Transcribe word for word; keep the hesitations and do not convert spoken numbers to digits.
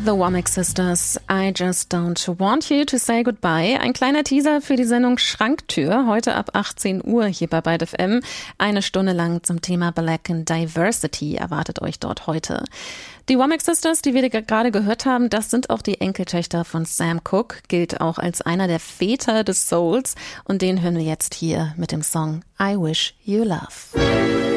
The Womack Sisters, I Just Don't Want You to Say Goodbye. Ein kleiner Teaser für die Sendung Schranktür, heute ab achtzehn Uhr hier bei Byte F M. Eine Stunde lang zum Thema Black and Diversity erwartet euch dort heute. Die Womack Sisters, die wir gerade gehört haben, das sind auch die Enkeltöchter von Sam Cooke, gilt auch als einer der Väter des Souls. Und den hören wir jetzt hier mit dem Song I Wish You Love.